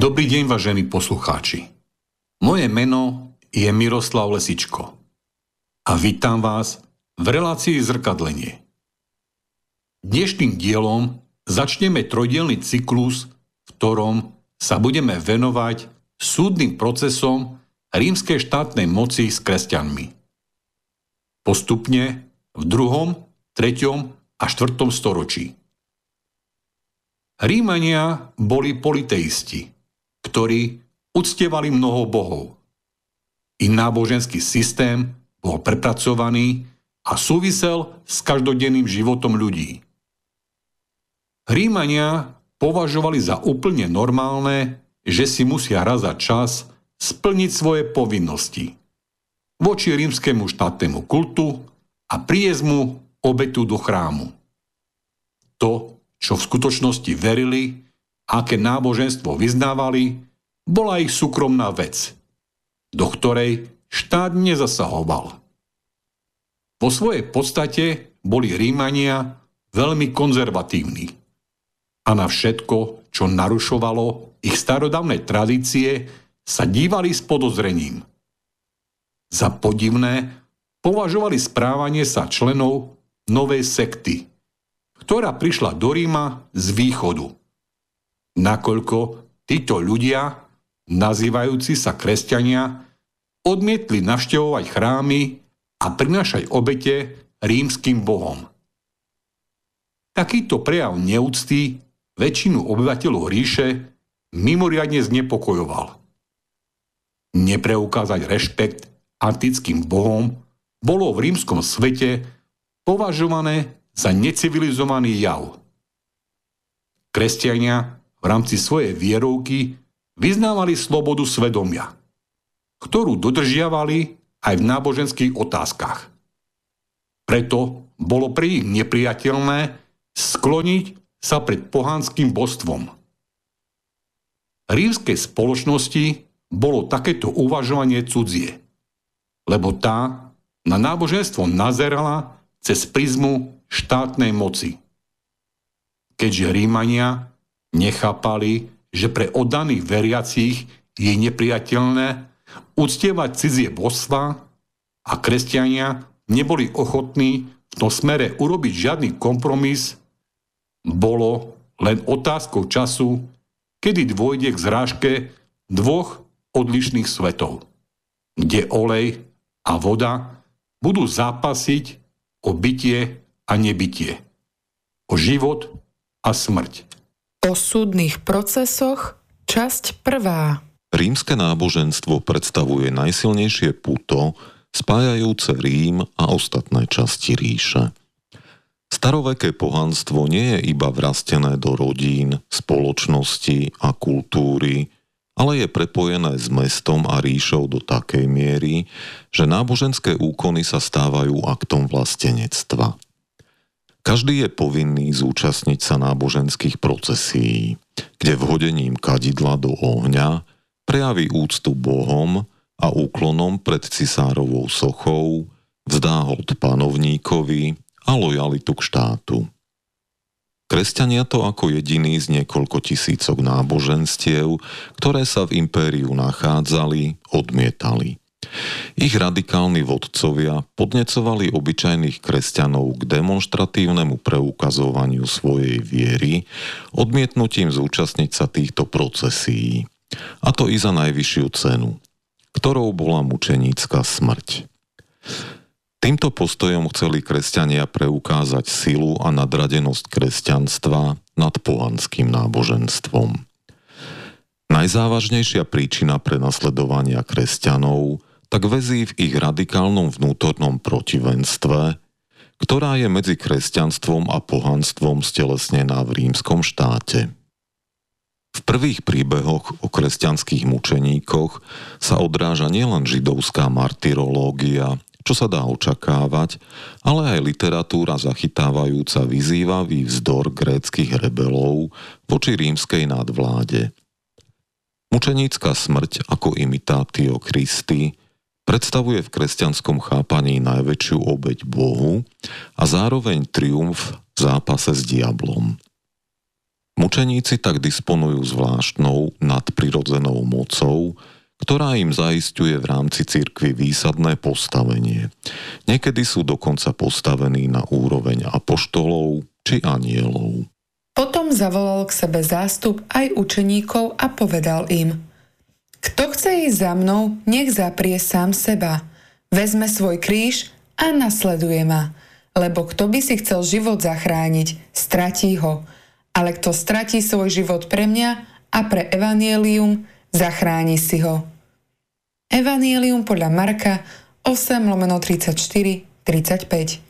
Dobrý deň, vážení poslucháči. Moje meno je Miroslav Lesičko a vítam vás v relácii Zrkadlenie. Dnešným dielom začneme trojdielny cyklus, v ktorom sa budeme venovať súdnym procesom rímskej štátnej moci s kresťanmi. Postupne v 2., 3. a 4. storočí. Rímania boli politeisti, ktorí uctievali mnoho bohov. Ich náboženský systém bol prepracovaný a súvisel s každodenným životom ľudí. Rímania považovali za úplne normálne, že si musia raz za čas splniť svoje povinnosti voči rímskemu štátnemu kultu a prijesť mu obetu do chrámu. To, čo v skutočnosti verili, aké náboženstvo vyznávali, bola ich súkromná vec, do ktorej štát nezasahoval. Vo svojej podstate boli Rímania veľmi konzervatívni a na všetko, čo narušovalo ich starodávne tradície, sa dívali s podozrením. Za podivné považovali správanie sa členov novej sekty, ktorá prišla do Ríma z východu. Nakoľko títo ľudia, nazývajúci sa kresťania, odmietli navštevovať chrámy a prinášať obete rímskym bohom. Takýto prejav neúcty väčšinu obyvateľov ríše mimoriadne znepokojoval. Nepreukázať rešpekt antickým bohom bolo v rímskom svete považované za necivilizovaný jav. Kresťania v rámci svojej vierovky vyznávali slobodu svedomia, ktorú dodržiavali aj v náboženských otázkach. Preto bolo pre nich nepriateľné skloniť sa pred pohanským božstvom. Rímskej spoločnosti bolo takéto uvažovanie cudzie, lebo tá na náboženstvo nazerala cez prizmu štátnej moci. Keďže Rímania nechápali, že pre oddaných veriacich je nepriateľné uctievať cudzie božstvá a kresťania neboli ochotní v tom smere urobiť žiadny kompromis, bolo len otázkou času, kedy dôjde k zrážke dvoch odlišných svetov, kde olej a voda budú zápasiť o bytie a nebytie, o život a smrť. O súdnych procesoch, časť 1. Rímske náboženstvo predstavuje najsilnejšie puto spájajúce Rím a ostatné časti ríše. Staroveké pohanstvo nie je iba vrastené do rodín, spoločnosti a kultúry, ale je prepojené s mestom a ríšou do takej miery, že náboženské úkony sa stávajú aktom vlastenectva. Každý je povinný zúčastniť sa náboženských procesí, kde vhodením kadidla do ohňa prejaví úctu Bohom a úklonom pred cisárovou sochou, vzdá hold panovníkovi a lojalitu k štátu. Kresťania to ako jediný z niekoľko tisícok náboženstiev, ktoré sa v impériu nachádzali, odmietali. Ich radikálni vodcovia podnecovali obyčajných kresťanov k demonštratívnemu preukazovaniu svojej viery, odmietnutím zúčastniť sa týchto procesí. A to i za najvyššiu cenu, ktorou bola mučenícka smrť. Týmto postojom chceli kresťania preukázať silu a nadradenosť kresťanstva nad pohanským náboženstvom. Najzávažnejšia príčina prenasledovania kresťanov tak väzí v ich radikálnom vnútornom protivenstve, ktorá je medzi kresťanstvom a pohanstvom stelesnená v rímskom štáte. V prvých príbehoch o kresťanských mučeníkoch sa odráža nielen židovská martyrológia, čo sa dá očakávať, ale aj literatúra zachytávajúca vyzývavý vzdor gréckych rebelov voči rímskej nadvláde. Mučenícka smrť ako imitatio Christi predstavuje v kresťanskom chápaní najväčšiu obeť Bohu a zároveň triumf v zápase s diablom. Mučeníci tak disponujú zvláštnou nadprirodzenou mocou, ktorá im zaisťuje v rámci cirkvi výsadné postavenie. Niekedy sú dokonca postavení na úroveň apoštolov či anielov. Potom zavolal k sebe zástup aj učeníkov a povedal im: Kto chce ísť za mnou, nech zaprie sám seba. Vezme svoj kríž a nasleduje ma. Lebo kto by si chcel život zachrániť, stratí ho. Ale kto stratí svoj život pre mňa a pre evanjelium, zachráni si ho. Evanjelium podľa Marka 8/34-35.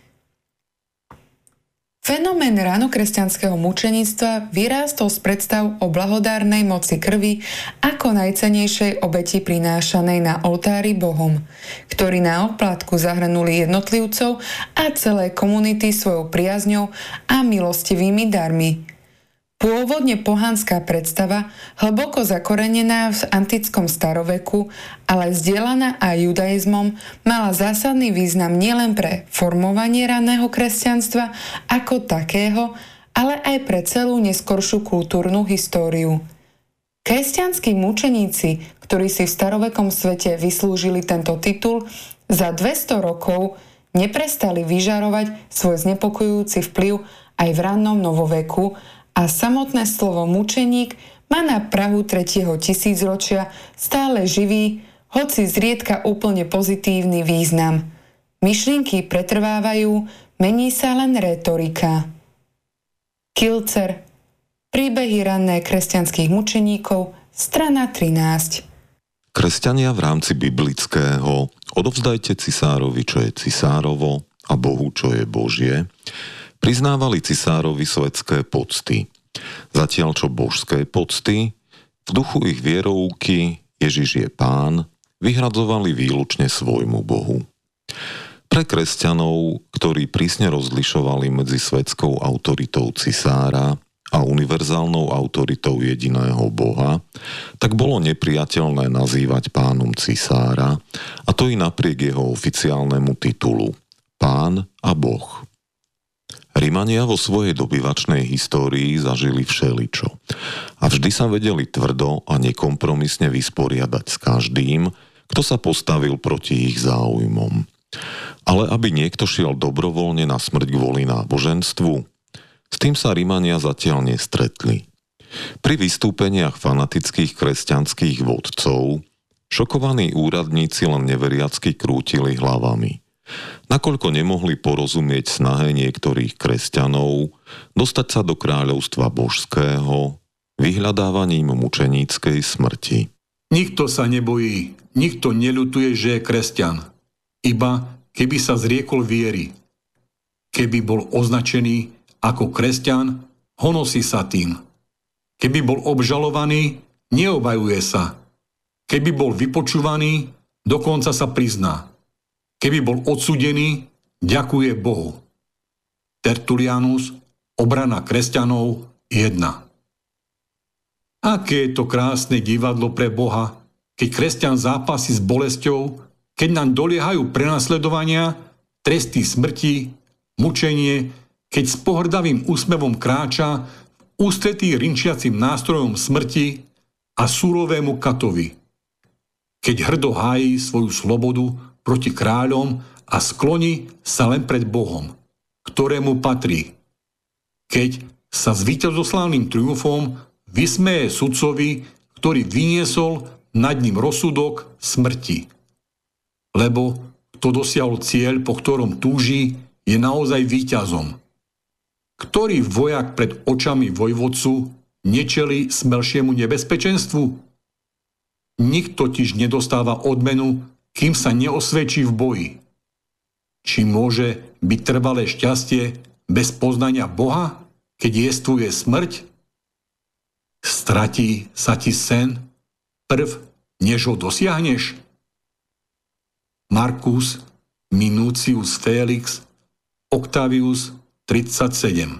Fenomén ránokresťanského mučeníctva vyrástol z predstav o blahodárnej moci krvi ako najcennejšej obeti prinášanej na oltári Bohom, ktorí na oplátku zahrnuli jednotlivcov a celé komunity svojou priazňou a milostivými darmi. Pôvodne pohanská predstava, hlboko zakorenená v antickom staroveku, ale zdieľaná aj judaizmom, mala zásadný význam nielen pre formovanie raného kresťanstva ako takého, ale aj pre celú neskoršiu kultúrnu históriu. Kresťanskí mučeníci, ktorí si v starovekom svete vyslúžili tento titul, za 200 rokov neprestali vyžarovať svoj znepokojujúci vplyv aj v rannom novoveku, a samotné slovo mučeník má na prahu 3. tisícročia stále živý, hoci zriedka úplne pozitívny význam. Myšlienky pretrvávajú, mení sa len retorika. Kilcer, príbehy ranné kresťanských mučeníkov, strana 13. Kresťania v rámci biblického odovzdajte cisárovi, čo je cisárovo, a Bohu, čo je Božie, priznávali cisárovi svetské pocty. Zatiaľ čo božské pocty, v duchu ich vierovky Ježiš je Pán, vyhradzovali výlučne svojmu Bohu. Pre kresťanov, ktorí prísne rozlišovali medzi svetskou autoritou cisára a univerzálnou autoritou jediného Boha, tak bolo nepriateľné nazývať pánom cisára, a to i napriek jeho oficiálnemu titulu Pán a Boh. Rimania vo svojej dobyvačnej histórii zažili všeličo a vždy sa vedeli tvrdo a nekompromisne vysporiadať s každým, kto sa postavil proti ich záujmom. Ale aby niekto šiel dobrovoľne na smrť kvôli náboženstvu, s tým sa Rimania zatiaľ nestretli. Pri vystúpeniach fanatických kresťanských vodcov šokovaní úradníci len neveriacky krútili hlavami. Nakoľko nemohli porozumieť snahe niektorých kresťanov dostať sa do kráľovstva božského vyhľadávaním mučeníckej smrti. Nikto sa nebojí, nikto neľutuje, že je kresťan. Iba keby sa zriekol viery. Keby bol označený ako kresťan, honosí sa tým. Keby bol obžalovaný, neobhajuje sa. Keby bol vypočúvaný, dokonca sa prizná. Keby bol odsúdený, ďakuje Bohu. Tertulianus, obrana kresťanov 1. Aké je to krásne divadlo pre Boha, keď kresťan zápasí s bolesťou, keď nám doliehajú prenasledovania, tresty smrti, mučenie, keď s pohrdavým úsmevom kráča v ústretí rinčiacim nástrojom smrti a surovému katovi. Keď hrdo hájí svoju slobodu proti kráľom a skloní sa len pred Bohom, ktorému patrí. Keď sa s víťazoslávnym triumfom vysmeje sudcovi, ktorý vyniesol nad ním rozsudok smrti. Lebo kto dosiahol cieľ, po ktorom túži, je naozaj víťazom. Ktorý vojak pred očami vojvodcu nečelí smelšiemu nebezpečenstvu? Nikto totiž nedostáva odmenu, kým sa neosvedčí v boji. Či môže byť trvalé šťastie bez poznania Boha, keď jestvuje smrť? Stratí sa ti sen, prv, než ho dosiahneš? Marcus Minucius Felix, Octavius 37.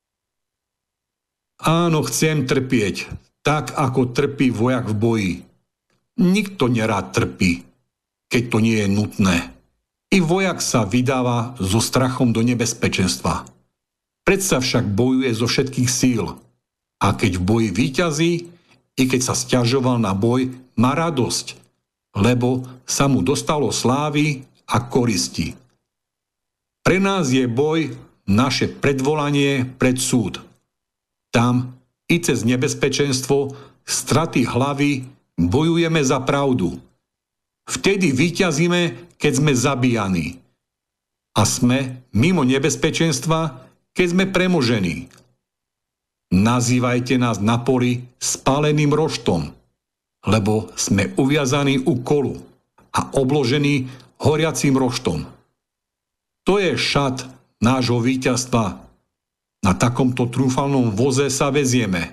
Áno, chcem trpieť, tak ako trpí vojak v boji. Nikto nerád trpí, keď to nie je nutné. I vojak sa vydáva so strachom do nebezpečenstva. Predsa však bojuje zo všetkých síl. A keď v boji víťazí, i keď sa sťažoval na boj, má radosť, lebo sa mu dostalo slávy a koristi. Pre nás je boj naše predvolanie pred súd. Tam i cez nebezpečenstvo, straty hlavy bojujeme za pravdu. Vtedy víťazíme, keď sme zabíjani. A sme mimo nebezpečenstva, keď sme premožení. Nazývajte nás na poli spáleným roštom, lebo sme uviazaní u kolu a obložení horiacím roštom. To je šat nášho víťazstva. Na takomto trúfalnom voze sa vezieme.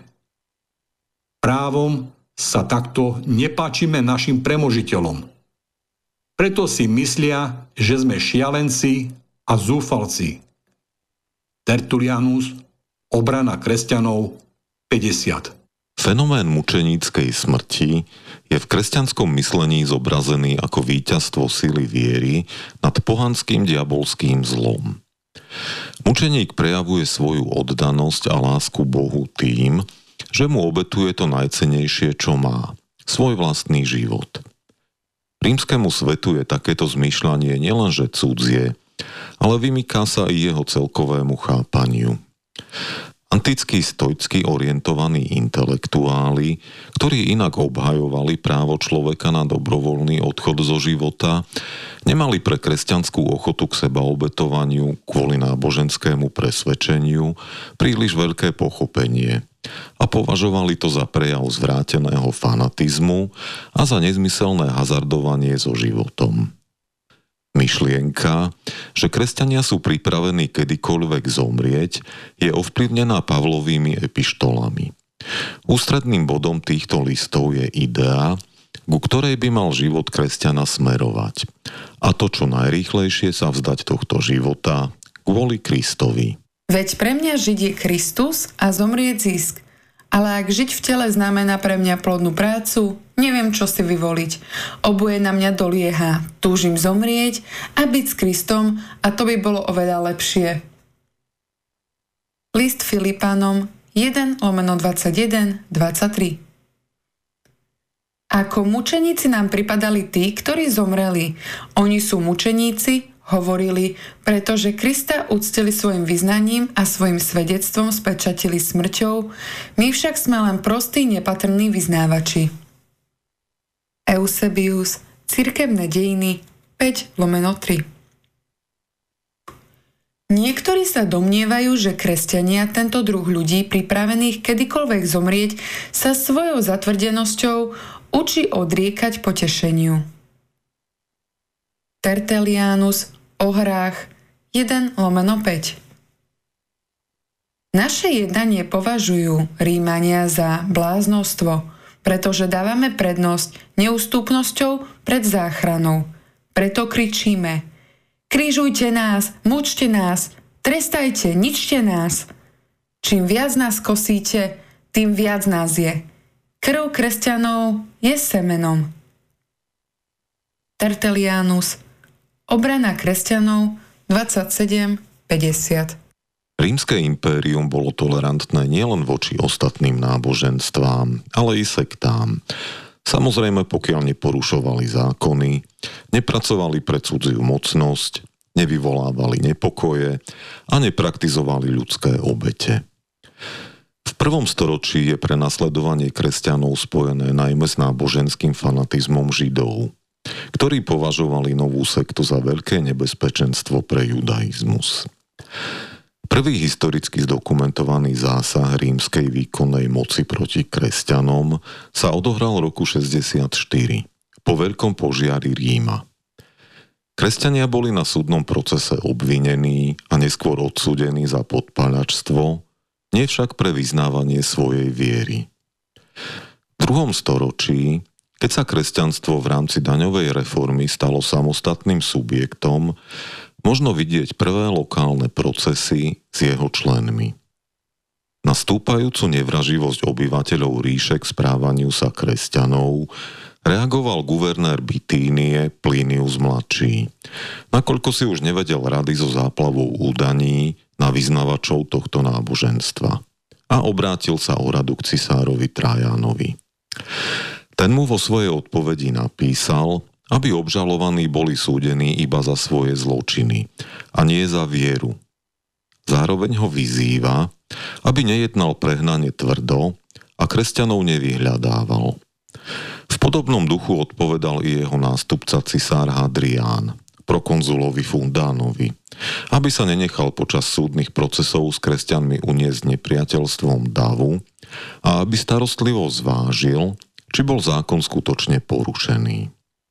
Právom sa takto nepáčime našim premožiteľom. Preto si myslia, že sme šialenci a zúfalci. Tertulianus, Obrana kresťanov 50. Fenomén mučeníckej smrti je v kresťanskom myslení zobrazený ako víťazstvo sily viery nad pohanským diabolským zlom. Mučeník prejavuje svoju oddanosť a lásku Bohu tým, že mu obetuje to najcennejšie, čo má, svoj vlastný život. Rímskemu svetu je takéto zmýšľanie nielenže cudzie, ale vymyká sa i jeho celkovému chápaniu. Antickí stoicky orientovaní intelektuáli, ktorí inak obhajovali právo človeka na dobrovoľný odchod zo života, nemali pre kresťanskú ochotu k sebaobetovaniu kvôli náboženskému presvedčeniu príliš veľké pochopenie a považovali to za prejav zvráteného fanatizmu a za nezmyselné hazardovanie so životom. Myšlienka, že kresťania sú pripravení kedykoľvek zomrieť, je ovplyvnená Pavlovými epištolami. Ústredným bodom týchto listov je idea, ku ktorej by mal život kresťana smerovať. A to čo najrýchlejšie sa vzdať tohto života kvôli Kristovi. Veď pre mňa žiť je Kristus a zomrieť zisk. Ale ak žiť v tele znamená pre mňa plodnú prácu, neviem, čo si vyvoliť. Oboje na mňa dolieha. Túžim zomrieť a byť s Kristom a to by bolo oveľa lepšie. List Filipánom 1/21-23. Ako mučeníci nám pripadali tí, ktorí zomreli. Oni sú mučeníci, hovorili, pretože Krista uctili svojim vyznaním a svojim svedectvom spečatili smrťou, my však sme len prostí nepatrní vyznávači. Eusebius, Cirkevné dejiny 5/3. Niektorí sa domnievajú, že kresťania, tento druh ľudí pripravených kedykoľvek zomrieť, sa svojou zatvrdenosťou učí odriekať potešeniu. Tertulianus o hrách 1/5. Naše jednanie považujú Rímania za bláznostvo, pretože dávame prednosť neústupnosťou pred záchranou. Preto kričíme: krížujte nás, mučte nás, trestajte, ničte nás. Čím viac nás kosíte, tým viac nás je. Krv kresťanov je semenom. Tertulianus, Obrana kresťanov 27:50. Rímske impérium bolo tolerantné nielen voči ostatným náboženstvám, ale i sektám. Samozrejme, pokiaľ neporušovali zákony, nepracovali pre cudziu mocnosť, nevyvolávali nepokoje a nepraktizovali ľudské obete. V 1. storočí je prenasledovanie kresťanov spojené najmä s náboženským fanatizmom Židov, ktorí považovali novú sektu za veľké nebezpečenstvo pre judaizmus. Prvý historicky zdokumentovaný zásah rímskej výkonnej moci proti kresťanom sa odohral roku 64, po veľkom požiari Ríma. Kresťania boli na súdnom procese obvinení a neskôr odsúdení za podpaľačstvo, nie však pre vyznávanie svojej viery. V 2. storočí, keď sa kresťanstvo v rámci daňovej reformy stalo samostatným subjektom, možno vidieť prvé lokálne procesy s jeho členmi. Na stúpajúcu nevraživosť obyvateľov ríše k správaniu sa kresťanov reagoval guvernér Bitínie Plinius mladší, nakoľko si už nevedel rady so záplavou údaní na vyznavačov tohto náboženstva. a obrátil sa o radu k cisárovi Trajanovi. Ten mu vo svojej odpovedi napísal, aby obžalovaní boli súdení iba za svoje zločiny a nie za vieru. Zároveň ho vyzýva, aby nejednal prehnane tvrdo a kresťanov nevyhľadával. V podobnom duchu odpovedal i jeho nástupca cisár Hadrián, prokonzulovi Fundánovi, aby sa nenechal počas súdnych procesov s kresťanmi uniesť nepriateľstvom davu a aby starostlivo zvážil, či bol zákon skutočne porušený.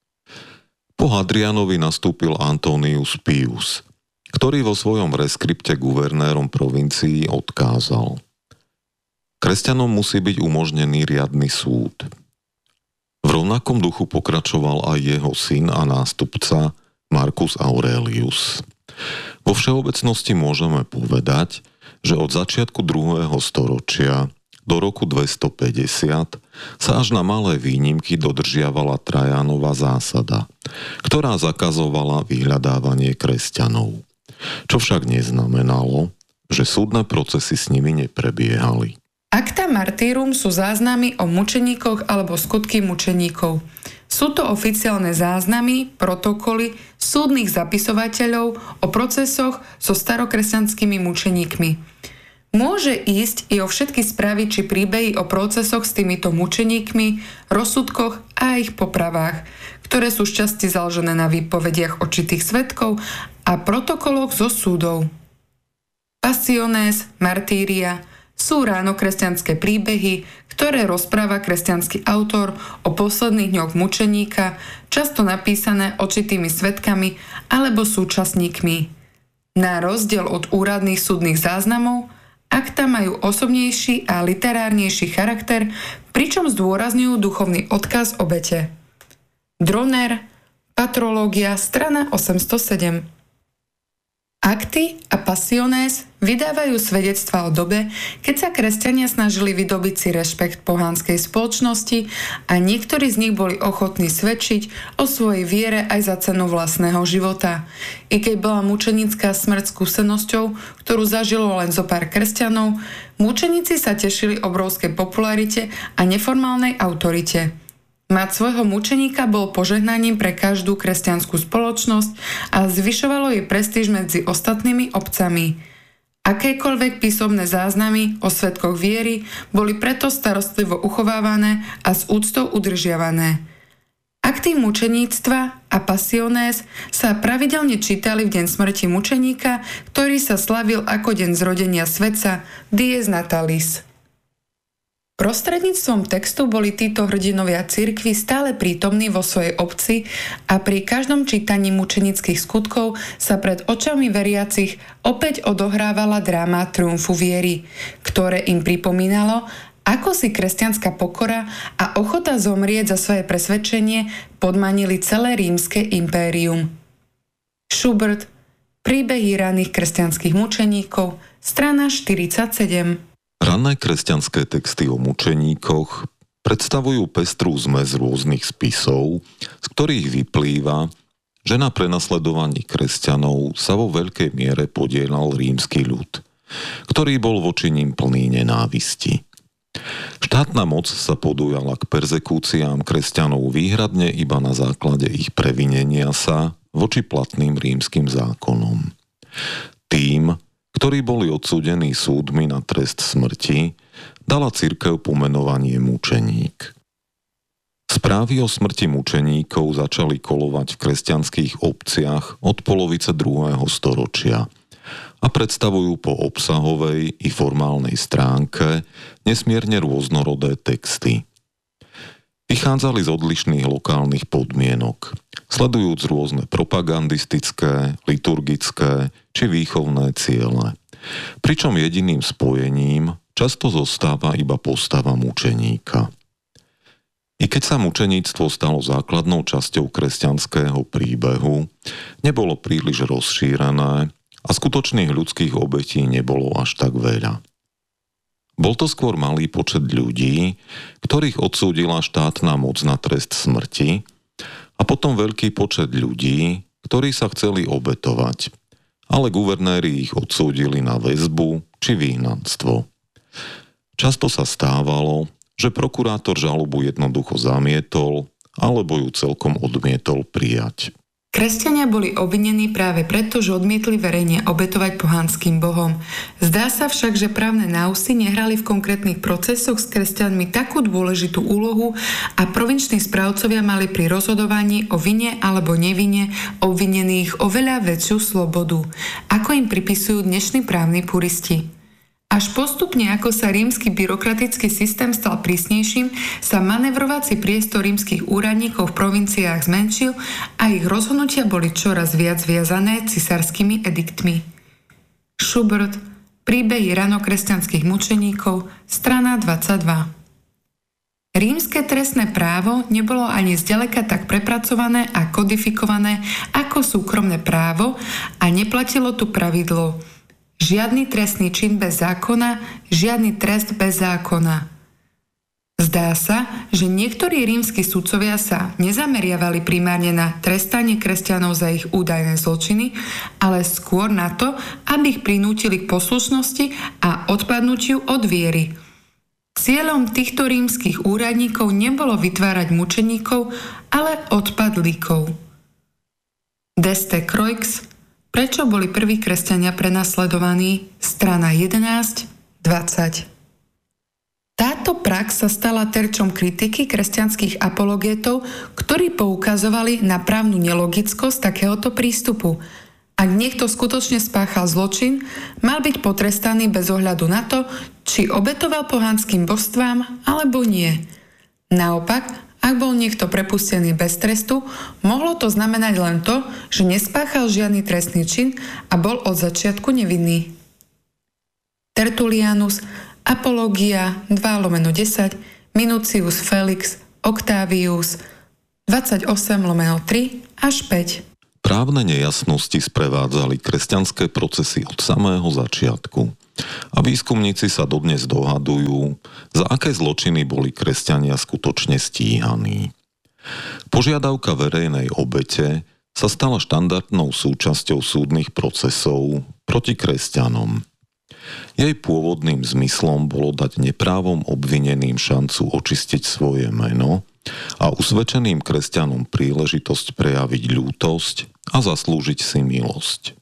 Po Hadrianovi nastúpil Antonius Pius, ktorý vo svojom reskripte guvernérom provincií odkázal: kresťanom musí byť umožnený riadny súd. V rovnakom duchu pokračoval aj jeho syn a nástupca Marcus Aurelius. Vo všeobecnosti môžeme povedať, že od začiatku 2. storočia do roku 250 sa až na malé výnimky dodržiavala Trajanova zásada, ktorá zakazovala vyhľadávanie kresťanov. Čo však neznamenalo, že súdne procesy s nimi neprebiehali. Acta Martyrum sú záznamy o mučeníkoch alebo skutky mučeníkov. Sú to oficiálne záznamy, protokoly súdnych zapisovateľov o procesoch so starokresťanskými mučeníkmi. Môže ísť i o všetky správy či príbehy o procesoch s týmito mučeníkmi, rozsudkoch a ich popravách, ktoré sú šťastie založené na výpovediach očitých svedkov a protokoloch zo súdov. Passiones, martíria sú ránokresťanské príbehy, ktoré rozpráva kresťanský autor o posledných dňoch mučeníka, často napísané očitými svedkami alebo súčasníkmi. Na rozdiel od úradných súdnych záznamov, akta majú osobnejší a literárnejší charakter, pričom zdôrazňujú duchovný odkaz obete. Droner, Patrológia, strana 807. Akty a passiones vydávajú svedectvá o dobe, keď sa kresťania snažili vydobiť si rešpekt pohanskej spoločnosti a niektorí z nich boli ochotní svedčiť o svojej viere aj za cenu vlastného života. I keď bola mučenická smrť skúsenosťou, ktorú zažilo len zo pár kresťanov, mučeníci sa tešili obrovskej popularite a neformálnej autorite. Mať svojho mučeníka bol požehnaním pre každú kresťanskú spoločnosť a zvyšovalo jej prestíž medzi ostatnými obcami. Akékoľvek písomné záznamy o svedkoch viery boli preto starostlivo uchovávané a s úctou udržiavané. Akty mučeníctva a passiones sa pravidelne čítali v deň smrti mučeníka, ktorý sa slavil ako deň zrodenia svetca Dies Natalis. Prostredníctvom textu boli títo hrdinovia cirkvi stále prítomní vo svojej obci a pri každom čítaní mučenických skutkov sa pred očami veriacich opäť odohrávala dráma triumfu viery, ktoré im pripomínalo, ako si kresťanská pokora a ochota zomrieť za svoje presvedčenie podmanili celé rímske impérium. Schubert, Príbehy raných kresťanských mučeníkov, strana 47. Rané kresťanské texty o mučeníkoch predstavujú pestrú zmes rôznych spisov, z ktorých vyplýva, že na prenasledovaní kresťanov sa vo veľkej miere podielal rímsky ľud, ktorý bol voči ním plný nenávisti. Štátna moc sa podujala k perzekúciám kresťanov výhradne iba na základe ich previnenia sa voči platným rímskym zákonom. Tým, ktorí boli odsúdení súdmi na trest smrti, dala cirkev pomenovanie mučeník. Správy o smrti mučeníkov začali kolovať v kresťanských obciach od polovice 2. storočia a predstavujú po obsahovej i formálnej stránke nesmierne rôznorodé texty. Vychádzali z odlišných lokálnych podmienok, sledujúc rôzne propagandistické, liturgické či výchovné ciele. Pričom jediným spojením často zostáva iba postava mučeníka. I keď sa mučeníctvo stalo základnou časťou kresťanského príbehu, nebolo príliš rozšírené a skutočných ľudských obetí nebolo až tak veľa. Bol to skôr malý počet ľudí, ktorých odsúdila štátna moc na trest smrti, a potom veľký počet ľudí, ktorí sa chceli obetovať, ale guvernéri ich odsúdili na väzbu či vyhnanstvo. Často sa stávalo, že prokurátor žalobu jednoducho zamietol alebo ju celkom odmietol prijať. Kresťania boli obvinení práve preto, že odmietli verejne obetovať pohanským bohom. Zdá sa však, že právne náusy nehrali v konkrétnych procesoch s kresťanmi takú dôležitú úlohu a provinční správcovia mali pri rozhodovaní o vine alebo nevine obvinených oveľa väčšiu slobodu, ako im pripisujú dnešní právni puristi. Až postupne, ako sa rímsky byrokratický systém stal prísnejším, sa manevrovací priestor rímskych úradníkov v provinciách zmenšil a ich rozhodnutia boli čoraz viac viazané cisárskymi ediktmi. Schubert, Príbehy ranokresťanských mučeníkov, strana 22. Rímske trestné právo nebolo ani zďaleka tak prepracované a kodifikované ako súkromné právo a neplatilo tu pravidlo žiadny trestný čin bez zákona, žiadny trest bez zákona. Zdá sa, že niektorí rímski sudcovia sa nezameriavali primárne na trestanie kresťanov za ich údajné zločiny, ale skôr na to, aby ich prinútili k poslušnosti a odpadnutiu od viery. Cieľom týchto rímskych úradníkov nebolo vytvárať mučeníkov, ale odpadlíkov. Deste Croix, Prečo boli prví kresťania prenasledovaní? Strana 11-20. Táto prax sa stala terčom kritiky kresťanských apologetov, ktorí poukazovali na právnu nelogickosť takéhoto prístupu. Ak niekto skutočne spáchal zločin, mal byť potrestaný bez ohľadu na to, či obetoval pohanským božstvám alebo nie. Naopak, ak bol niekto prepustený bez trestu, mohlo to znamenať len to, že nespáchal žiadny trestný čin a bol od začiatku nevinný. Tertulianus, Apologia 2/10, Minucius Felix, Octavius 28/3 až 5. Právne nejasnosti sprevádzali kresťanské procesy od samého začiatku. A výskumníci sa dodnes dohadujú, za aké zločiny boli kresťania skutočne stíhaní. Požiadavka verejnej obete sa stala štandardnou súčasťou súdnych procesov proti kresťanom. Jej pôvodným zmyslom bolo dať neprávom obvineným šancu očistiť svoje meno a usvedčeným kresťanom príležitosť prejaviť ľútosť a zaslúžiť si milosť.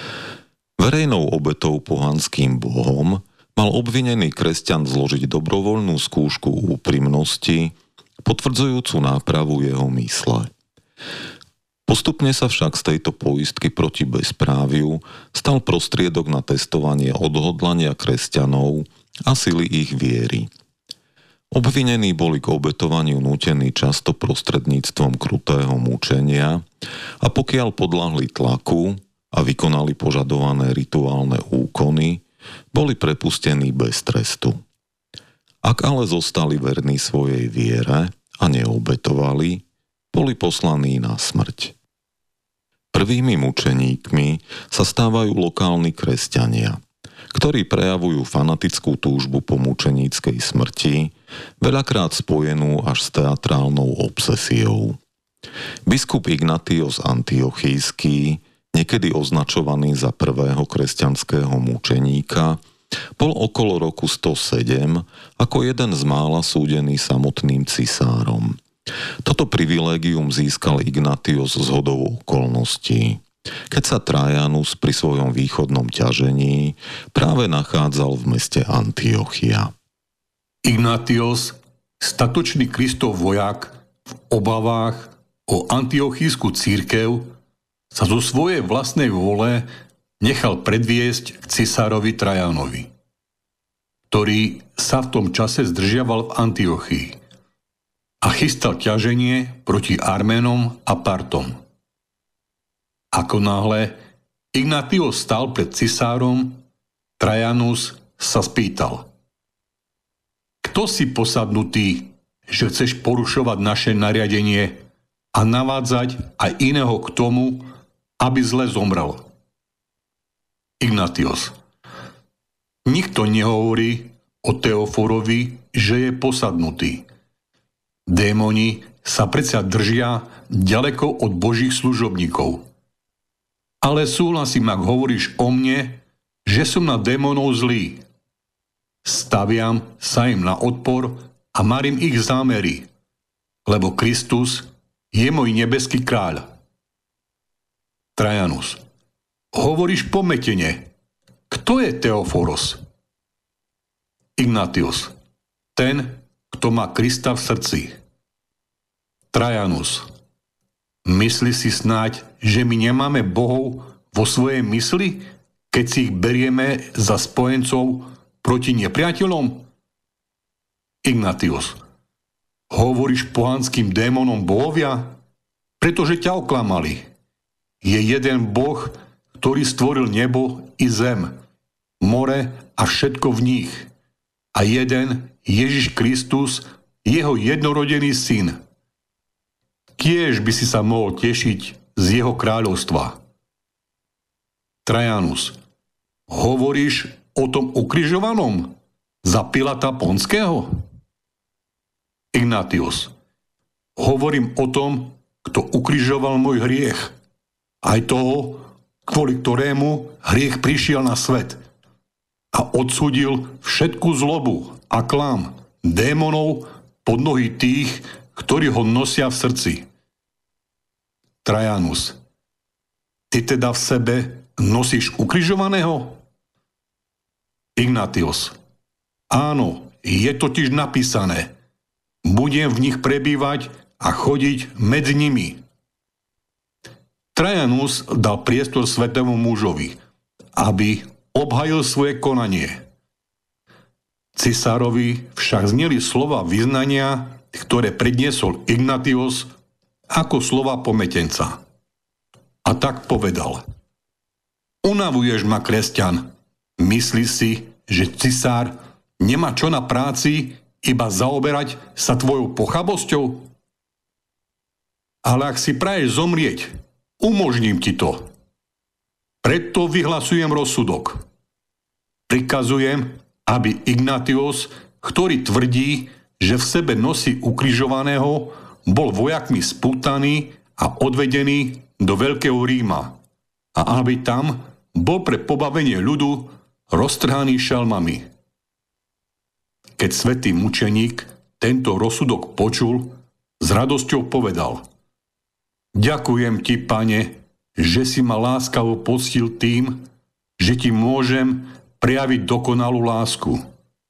Verejnou obetou pohanským bohom mal obvinený kresťan zložiť dobrovoľnú skúšku úprimnosti, potvrdzujúcu nápravu jeho mysle. Postupne sa však z tejto poistky proti bezpráviu stal prostriedok na testovanie odhodlania kresťanov a sily ich viery. Obvinení boli k obetovaniu nútení často prostredníctvom krutého mučenia a pokiaľ podľahli tlaku a vykonali požadované rituálne úkony, boli prepustení bez trestu. Ak ale zostali verní svojej viere a neobetovali, boli poslaní na smrť. Prvými mučeníkmi sa stávajú lokálni kresťania, ktorí prejavujú fanatickú túžbu po mučeníckej smrti, veľakrát spojenú až s teatrálnou obsesiou. Biskup Ignatios Antiochísky, niekedy označovaný za prvého kresťanského mučeníka, bol okolo roku 107 ako jeden z mála súdený samotným cisárom. Toto privilégium získal Ignatios zhodou okolností, keď sa Trajanus pri svojom východnom ťažení práve nachádzal v meste Antiochia. Ignatios, statočný Kristov vojak v obavách o antiochísku cirkev, sa zo svojej vlastnej vôle nechal predviesť k cisárovi Trajanovi, ktorý sa v tom čase zdržiaval v Antiochii a chystal ťaženie proti Arménom a Partom. Ako náhle Ignatios stal pred cisárom, Trajanus sa spýtal: Kto si posadnutý, že chceš porušovať naše nariadenie a navádzať aj iného k tomu, aby zle zomrel? Ignatios: Nikto nehovorí o Teoforovi, že je posadnutý. Démoni sa predsa držia ďaleko od Božích služobníkov. Ale súhlasím, ak hovoríš o mne, že som na démonov zlý. staviam sa im na odpor a marím ich zámery, lebo Kristus je môj nebeský kráľ. Trajanus. Hovoríš pometene. Kto je Teoforos? Ignatius. Ten, kto má Krista v srdci. Trajanus. Myslí si snáď, že my nemáme bohov vo svojej mysli, keď si ich berieme za spojencov proti nepriateľom? Ignatius. Hovoríš pohanským démonom bohovia? Pretože ťa oklamali. Je jeden Boh, ktorý stvoril nebo i zem, more a všetko v nich. A jeden Ježiš Kristus, jeho jednorodený syn. Kiež by si sa mohol tešiť z jeho kráľovstva. Trajanus. Hovoríš o tom ukrižovanom za Pilata Ponského? Ignatius. Hovorím o tom, kto ukrižoval môj hriech. Aj toho, kvôli ktorému hriech prišiel na svet a odsúdil všetku zlobu a klam démonov pod nohy tých, ktorí ho nosia v srdci. Trajanus. Ty teda v sebe nosíš ukrižovaného? Ignatius. Áno, je totiž napísané. Budem v nich prebývať a chodiť medzi nimi. Trajanus dal priestor svätému mužovi, aby obhajil svoje konanie. Cisárovi však zneli slova vyznania, ktoré predniesol Ignatius ako slova pometenca. A tak povedal. Unavuješ ma, kresťan. Myslíš si, že cisár nemá čo na práci, iba zaoberať sa tvojou pochabosťou? Ale ak si praješ zomrieť, umožním ti to. Preto vyhlasujem rozsudok. Prikazujem, aby Ignatius, ktorý tvrdí, že v sebe nosí ukrižovaného, bol vojakmi spútaný a odvedený do Veľkého Ríma a aby tam bol pre pobavenie ľudu roztrhaný šelmami. Keď svätý mučeník tento rozsudok počul, s radosťou povedal: Ďakujem ti, Pane, že si ma láskavo poctil tým, že ti môžem prejaviť dokonalú lásku.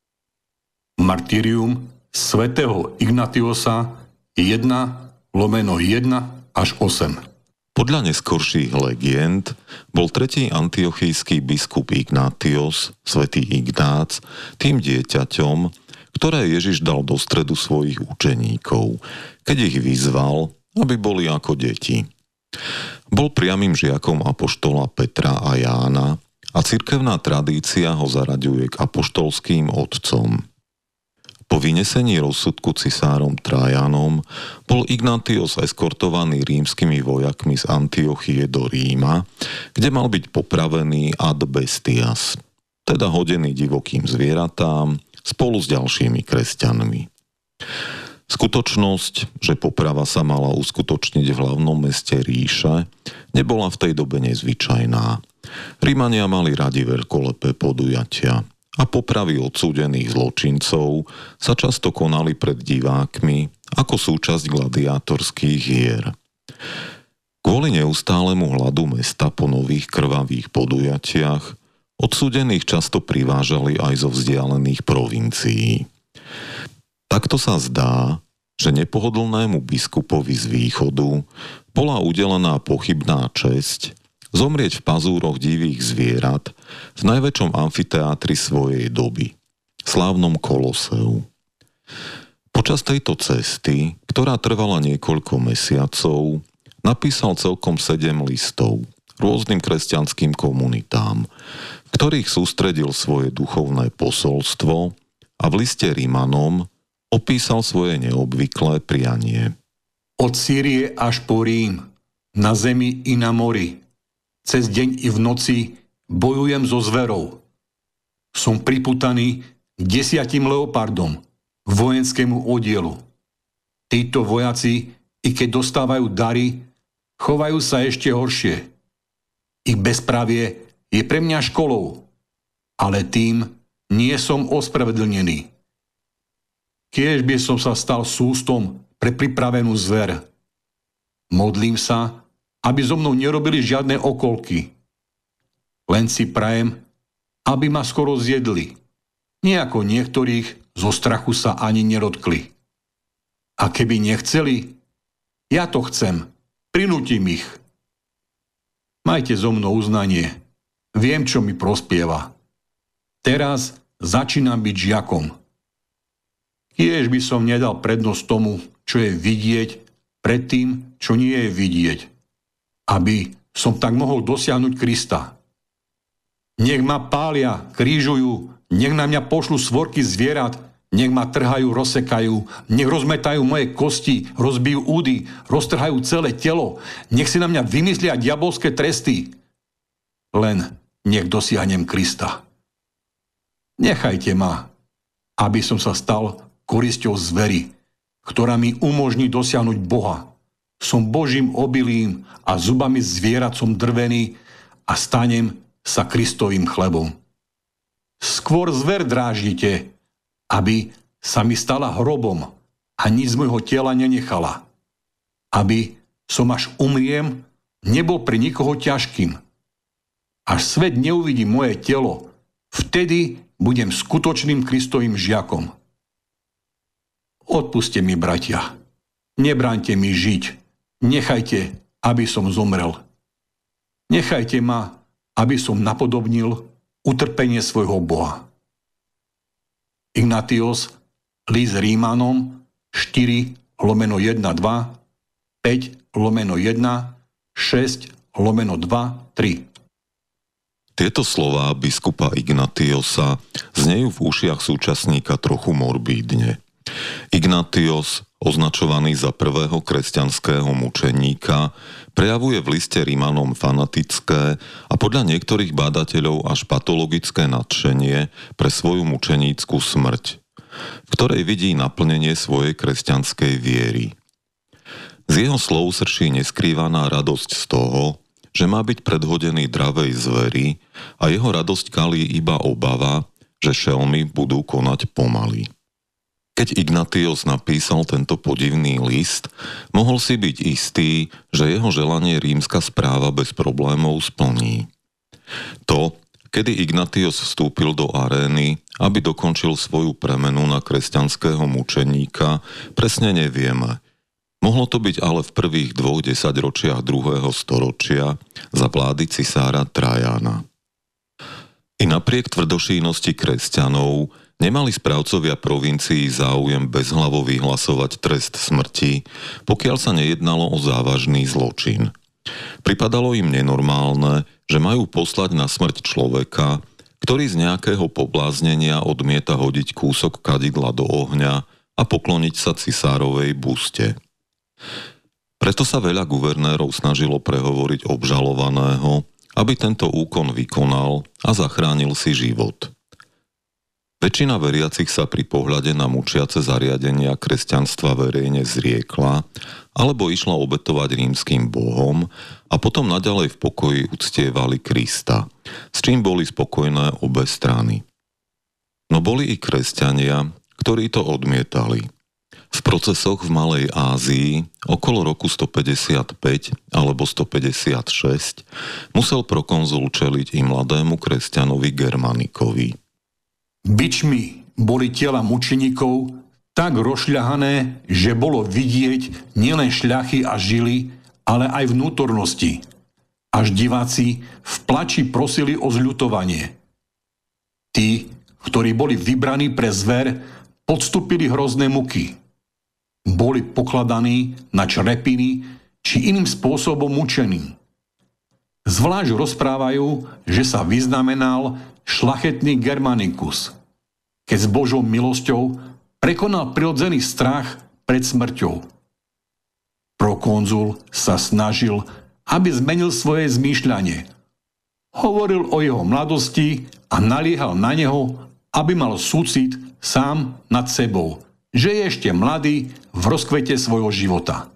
Martyrium svätého Ignatiosa 1/1 až 8. Podľa neskorších legend bol tretí antiochijský biskup Ignatios, svätý Ignác, tým dieťaťom, ktoré Ježiš dal do stredu svojich učeníkov, keď ich vyzval, aby boli ako deti. Bol priamym žiakom apoštola Petra a Jána a cirkevná tradícia ho zaraďuje k apoštolským otcom. Po vynesení rozsudku cisárom Trajanom bol Ignatios eskortovaný rímskymi vojakmi z Antiochie do Ríma, kde mal byť popravený ad bestias, teda hodený divokým zvieratám spolu s ďalšími kresťanmi. Skutočnosť, že poprava sa mala uskutočniť v hlavnom meste ríše, nebola v tej dobe nezvyčajná. Rímania mali radi veľkolepé podujatia a popravy odsúdených zločincov sa často konali pred divákmi ako súčasť gladiátorských hier. Kvôli neustálemu hladu mesta po nových krvavých podujatiach odsúdených často privážali aj zo vzdialených provincií. Takto sa zdá, že nepohodlnému biskupovi z východu bola udelená pochybná česť zomrieť v pazúroch divých zvierat v najväčšom amfiteátri svojej doby, slávnom Koloseu. Počas tejto cesty, ktorá trvala niekoľko mesiacov, napísal celkom 7 listov rôznym kresťanským komunitám, v ktorých sústredil svoje duchovné posolstvo a v liste Rímanom opísal svoje neobvyklé prianie. Od Sýrie až po Rím, na zemi i na mori, cez deň i v noci bojujem so zverou. Som priputaný k 10 leopardom, vojenskému oddielu. Títo vojaci, i keď dostávajú dary, chovajú sa ešte horšie. Ich bezpravie je pre mňa školou, ale tým, nie som ospravedlnený. Kiež by som sa stal sústom pre pripravenú zver. Modlím sa, aby so mnou nerobili žiadne okolky. Len si prajem, aby ma skoro zjedli. Nie ako niektorých zo strachu sa ani nedotkli. A keby nechceli, ja to chcem, prinútim ich. Majte so mnou uznanie. Viem, čo mi prospieva. Teraz začínam byť žiakom. Kiež by som nedal prednosť tomu, čo je vidieť, pred tým, čo nie je vidieť. Aby som tak mohol dosiahnuť Krista. Nech ma pália, krížujú, nech na mňa pošlu svorky zvierat, nech ma trhajú, rozsekajú, nech rozmetajú moje kosti, rozbijú údy, roztrhajú celé telo, nech si na mňa vymyslia diabolské tresty. Len nech dosiahnem Krista. Nechajte ma, aby som sa stal korisťou zvery, ktorá mi umožní dosiahnuť Boha. Som Božím obilím a zubami zvierat som drvený a stanem sa Kristovým chlebom. Skôr zver dráždite, aby sa mi stala hrobom a nič z môjho tela nenechala. Aby som až umriem, nebol pre nikoho ťažkým. Až svet neuvidí moje telo, vtedy budem skutočným Kristovým žiakom. Odpuste mi, bratia. Nebráňte mi žiť. Nechajte, aby som zomrel. Nechajte ma, aby som napodobnil utrpenie svojho Boha. Ignatios, list Rímanom 4/1-2, 5/1, 6/2-3. Tieto slová biskupa Ignatiosa znejú v ušiach súčasníka trochu morbídne. Ignatios, označovaný za prvého kresťanského mučeníka, prejavuje v liste Rímanom fanatické a podľa niektorých bádateľov až patologické nadšenie pre svoju mučenícku smrť, v ktorej vidí naplnenie svojej kresťanskej viery. Z jeho slov srší neskrývaná radosť z toho, že má byť predhodený dravej zveri a jeho radosť kalí iba obava, že šelmy budú konať pomaly. Keď Ignatios napísal tento podivný list, mohol si byť istý, že jeho želanie rímska správa bez problémov splní. To, kedy Ignatios vstúpil do arény, aby dokončil svoju premenu na kresťanského mučeníka, presne nevieme. Mohlo to byť ale v prvých 2 desaťročiach 2. storočia za vlády cisára Trajana. I napriek tvrdošínosti kresťanov nemali správcovia provincií záujem bezhlavo vyhlasovať trest smrti, pokiaľ sa nejednalo o závažný zločin. Pripadalo im nenormálne, že majú poslať na smrť človeka, ktorý z nejakého pobláznenia odmieta hodiť kúsok kadidla do ohňa a pokloniť sa cisárovej buste. Preto sa veľa guvernérov snažilo prehovoriť obžalovaného, aby tento úkon vykonal a zachránil si život. Väčšina veriacich sa pri pohľade na mučiace zariadenia kresťanstva verejne zriekla alebo išla obetovať rímskym bohom a potom naďalej v pokoji uctievali Krista, s čím boli spokojné obe strany. No boli i kresťania, ktorí to odmietali. V procesoch v Malej Ázii okolo roku 155 alebo 156 musel prokonzul čeliť i mladému kresťanovi Germanikovi. Bičmi boli tela mučeníkov tak rozšľahané, že bolo vidieť nielen šľachy a žily, ale aj vnútornosti. Až diváci v plači prosili o zľutovanie. Tí, ktorí boli vybraní pre zver, podstúpili hrozné muky. Boli pokladaní na črepiny či iným spôsobom mučení. Zvlášť rozprávajú, že sa vyznamenal šlachetný Germanicus, keď s Božou milosťou prekonal prirodzený strach pred smrťou. Prokonzul sa snažil, aby zmenil svoje zmýšľanie. Hovoril o jeho mladosti a naliehal na neho, aby mal súcit sám nad sebou, že je ešte mladý v rozkvete svojho života.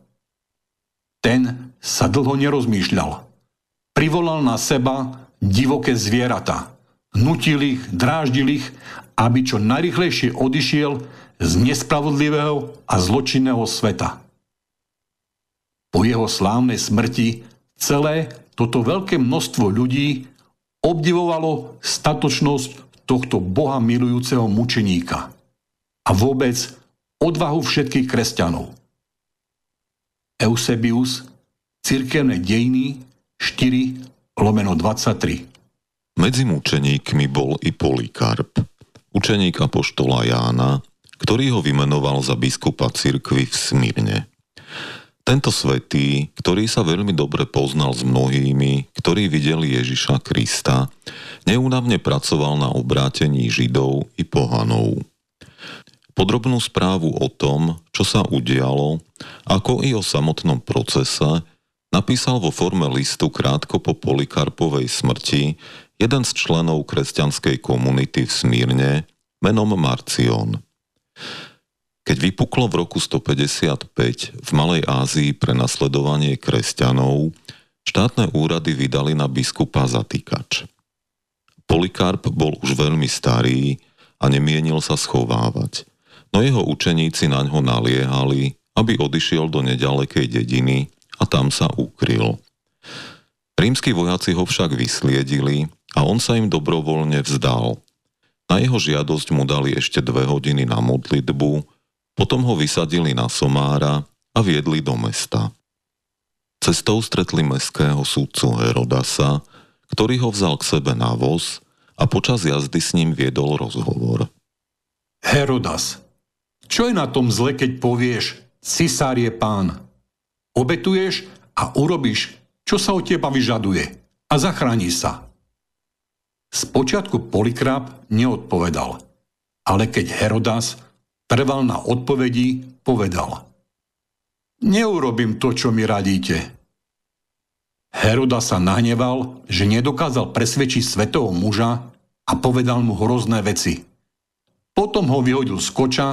Ten sa dlho nerozmýšľal. Privolal na seba divoké zvieratá, nutil ich, dráždil ich, aby čo najrýchlejšie odišiel z nespravodlivého a zločinného sveta. Po jeho slávnej smrti celé toto veľké množstvo ľudí obdivovalo statočnosť tohto Boha milujúceho mučeníka a vôbec odvahu všetkých kresťanov. Eusebius, Cirkevné dejiny 4/23. Medzi mučeníkmi bol i Polikarp, učeník apoštola Jána, ktorý ho vymenoval za biskupa cirkvi v Smyrne. Tento svätý, ktorý sa veľmi dobre poznal s mnohými, ktorí videli Ježiša Krista, neúnavne pracoval na obrátení Židov i pohanov. Podrobnú správu o tom, čo sa udialo, ako i o samotnom procese, napísal vo forme listu krátko po Polikarpovej smrti jeden z členov kresťanskej komunity v Smyrne menom Marcion. Keď vypuklo v roku 155 v Malej Ázii prenasledovanie kresťanov, štátne úrady vydali na biskupa zatýkač. Polikarp bol už veľmi starý a nemienil sa schovávať, no jeho učeníci naňho naliehali, aby odišiel do nedalekej dediny a tam sa ukryl. Rímski vojaci ho však vysliedili a on sa im dobrovoľne vzdal. Na jeho žiadosť mu dali ešte 2 hodiny na modlitbu, potom ho vysadili na somára a viedli do mesta. Cestou stretli mestského sudcu Herodasa, ktorý ho vzal k sebe na voz a počas jazdy s ním viedol rozhovor. Herodas, čo je na tom zle, keď povieš, Cisár je pán? Obetuješ a urobíš, čo sa od teba vyžaduje a zachrániš sa. Spočiatku Polikarp neodpovedal, ale keď Herodas trval na odpovedi, povedal: Neurobím to, čo mi radíte. Herodas sa nahneval, že nedokázal presvedčiť svätého muža a povedal mu hrozné veci. Potom ho vyhodil z koča